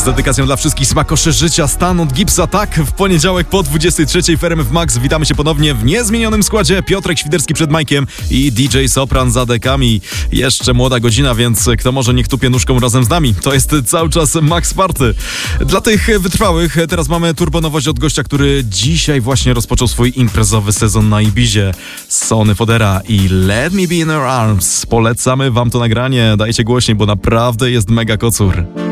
dedykacją dla wszystkich smakoszy życia Stan od Gipsa. Tak, w poniedziałek po 23 w RMF Max witamy się ponownie w niezmienionym składzie. Piotrek Świderski przed Majkiem i DJ Sopran za dekami. Jeszcze młoda godzina, więc kto może niech tupie nóżką razem z nami. To jest cały czas Max Party. Dla tych wytrwałych teraz mamy turbonowość od gościa, który dzisiaj właśnie rozpoczął swój imprezowy sezon na Ibizie. Sonny Fodera i Let Me Be In Your Arms. Polecamy wam to nagranie. Dajcie głośniej, bo naprawdę jest mega kocur.